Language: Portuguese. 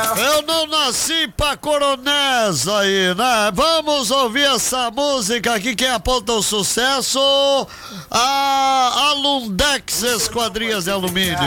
Eu não nasci pra coronéis aí, né? Vamos ouvir essa música aqui, quem aponta o sucesso? A Alundex Esquadrias de Alumínio.